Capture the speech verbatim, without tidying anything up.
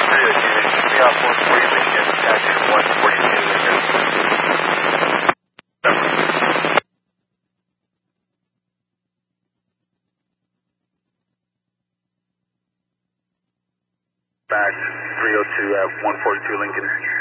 Back three oh two at one forty-two Lincoln.